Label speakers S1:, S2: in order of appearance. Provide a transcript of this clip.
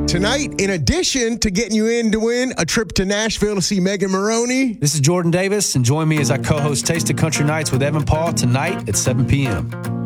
S1: Tonight, in addition to getting you in to win a trip to Nashville to see Megan Maroney,
S2: this is Jordan Davis, and join me as I co-host Taste of Country Nights with Evan Paul tonight at 7 p.m.